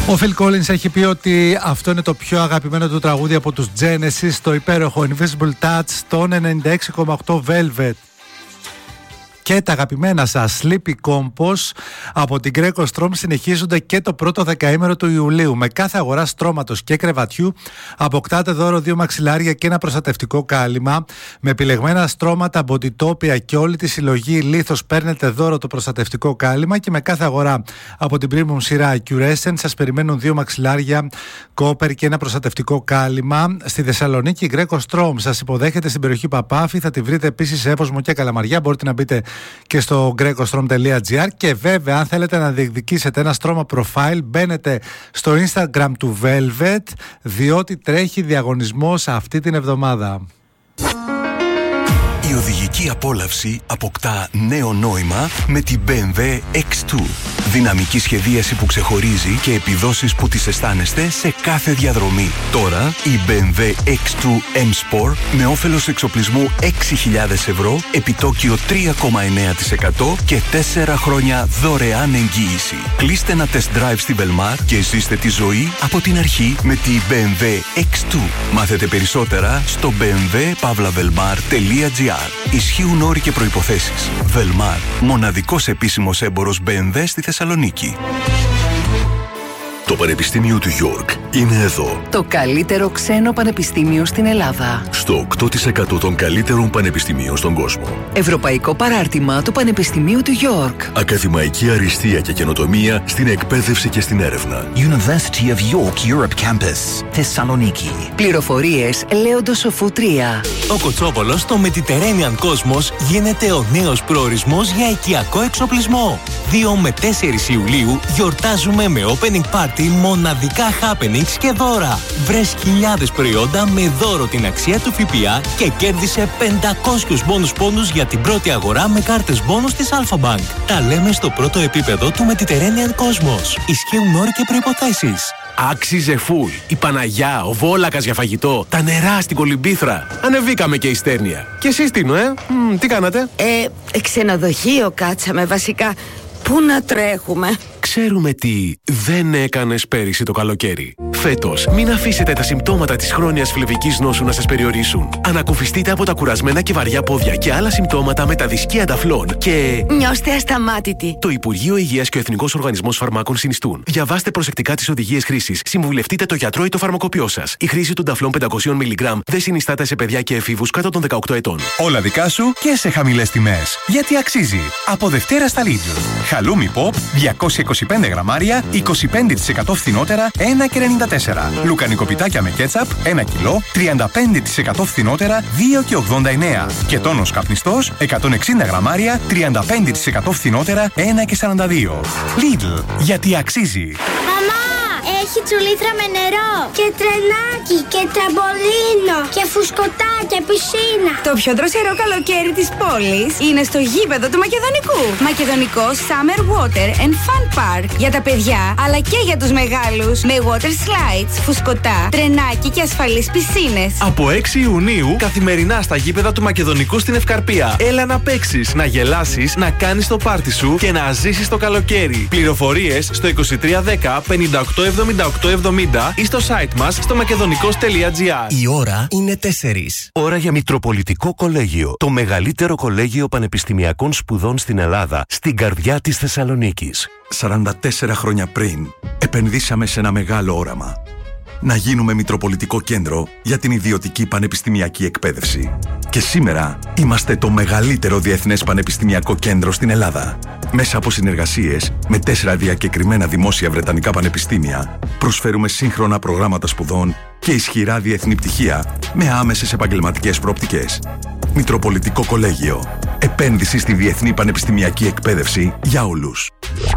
Ο Phil Collins έχει πει ότι αυτό είναι το πιο αγαπημένο του τραγούδι από τους Genesis, το υπέροχο Invisible Touch στο 96,8 Velvet. Και τα αγαπημένα σας Sleepy Compos από την Greco Strom συνεχίζονται και το πρώτο δεκαήμερο του Ιουλίου. Με κάθε αγορά στρώματος και κρεβατιού αποκτάτε δώρο 2 μαξιλάρια και ένα προστατευτικό κάλυμα. Με επιλεγμένα στρώματα, Bodytopia και όλη τη συλλογή Λίθος παίρνετε δώρο το προστατευτικό κάλυμα. Και με κάθε αγορά από την premium σειρά Curescent σας περιμένουν 2 μαξιλάρια, κόπερ και ένα προστατευτικό κάλυμα. Στη Θεσσαλονίκη Greco Strom σας υποδέχεται στην περιοχή Παπάφη. Θα τη βρείτε επίσης σε Εύωσμο και Καλαμαριά. Μπορείτε να μπείτε και στο grecostrom.gr. Και βέβαια, αν θέλετε να διεκδικήσετε ένα στρώμα profile, μπαίνετε στο Instagram του Velvet, διότι τρέχει διαγωνισμός αυτή την εβδομάδα. Η οδηγική απόλαυση αποκτά νέο νόημα με την BMW X2. Δυναμική σχεδίαση που ξεχωρίζει και επιδόσεις που τις αισθάνεστε σε κάθε διαδρομή. Τώρα η BMW X2 M Sport με όφελος εξοπλισμού 6.000 ευρώ, επιτόκιο 3,9% και 4 χρόνια δωρεάν εγγύηση. Κλείστε ένα test drive στη Velmar και ζήστε τη ζωή από την αρχή με τη BMW X2. Μάθετε περισσότερα στο bmw-velmar.gr. Ισχύουν όροι και προϋποθέσεις. Velmar, μοναδικός επίσημος έμπορος BMW στη Θεσσαλονίκη. Το Πανεπιστήμιο του York είναι εδώ. Το καλύτερο ξένο πανεπιστήμιο στην Ελλάδα. Στο 8% των καλύτερων πανεπιστημίων στον κόσμο. Ευρωπαϊκό παράρτημα του Πανεπιστημίου του York. Ακαδημαϊκή αριστεία και καινοτομία στην εκπαίδευση και στην έρευνα. University of York Europe Campus, Θεσσαλονίκη. Πληροφορίες Λέοντος Σοφού 3. Ο Κοτσόπολος στο Mediterranean Cosmos γίνεται ο νέος προορισμός για οικιακό εξοπλισμό. 2 με 4 Ιουλίου γιορτάζουμε με opening party μοναδικά happenings και δώρα. Βρες χιλιάδες προϊόντα με δώρο την αξία του ΦΠΑ και κέρδισε 500 μπόνους πόντους για την πρώτη αγορά με κάρτες μπόνους της Alpha Bank. Τα λέμε στο πρώτο επίπεδο του Mediterranean Cosmos. Ισχύουν όροι και προϋποθέσεις. Άξιζε φουλ. Η Παναγιά, ο Βόλακας για φαγητό, τα νερά στην Κολυμπήθρα. Ανεβήκαμε και η Στέρνια. Και εσείς Τίνο, τι κάνατε? Ξενοδοχείο κάτσαμε βασικά. Πού να τρέχουμε? Ξέρουμε τι δεν έκανες πέρυσι το καλοκαίρι. Φέτος, μην αφήσετε τα συμπτώματα της χρόνιας φλεβικής νόσου να σας περιορίσουν. Ανακουφιστείτε από τα κουρασμένα και βαριά πόδια και άλλα συμπτώματα με τα δισκία ταφλών και... Νιώστε ασταμάτητοι. Το Υπουργείο Υγείας και ο Εθνικός Οργανισμός Φαρμάκων συνιστούν. Διαβάστε προσεκτικά τις οδηγίες χρήσης. Συμβουλευτείτε το γιατρό ή το φαρμακοποιό σας. Η χρήση του ταφλών 500 mg δεν συνιστάται σε παιδιά και εφήβους κάτω των 18 ετών. Όλα δικά σου και σε χαμηλές τιμές. Γιατί αξίζει. Από Δευτέρα στα Lidl. Χαλούμι Pop 225 γραμμάρια, 25% φθηνότερα, 1,94. Λουκανικοπιτάκια με κέτσαπ, 1 κιλό, 35% φθηνότερα, 2,89. Και τόνος καπνιστός, 160 γραμμάρια, 35% φθηνότερα, 1,42. Lidl, γιατί αξίζει. Έχει τσουλήθρα με νερό και τρενάκι και τραμπολίνο και φουσκωτά και πισίνα. Το πιο δροσερό καλοκαίρι της πόλης είναι στο γήπεδο του Μακεδονικού. Μακεδονικό Summer Water and Fun Park. Για τα παιδιά αλλά και για τους μεγάλους. Με water slides, φουσκωτά, τρενάκι και ασφαλείς πισίνες. Από 6 Ιουνίου καθημερινά στα γήπεδα του Μακεδονικού στην Ευκαρπία. Έλα να παίξεις, να γελάσεις, να κάνεις το πάρτι σου και να ζήσεις το καλοκαίρι. Πληροφορίες στο 2310 58 7870 ή στο site μας στο makedonικos.gr. Η ώρα είναι 4. Ώρα για Μητροπολιτικό Κολέγιο. Το μεγαλύτερο κολέγιο πανεπιστημιακών σπουδών στην Ελλάδα, στην καρδιά της Θεσσαλονίκης. 44 χρόνια πριν, επενδύσαμε σε ένα μεγάλο όραμα. Να γίνουμε Μητροπολιτικό Κέντρο για την ιδιωτική πανεπιστημιακή εκπαίδευση. Και σήμερα είμαστε το μεγαλύτερο διεθνές πανεπιστημιακό κέντρο στην Ελλάδα. Μέσα από συνεργασίες με 4 διακεκριμένα δημόσια βρετανικά πανεπιστήμια, προσφέρουμε σύγχρονα προγράμματα σπουδών και ισχυρά διεθνή πτυχία με άμεσες επαγγελματικές προοπτικές. Μητροπολιτικό Κολέγιο. Επένδυση στη διεθνή πανεπιστημιακή εκπαίδευση για όλους.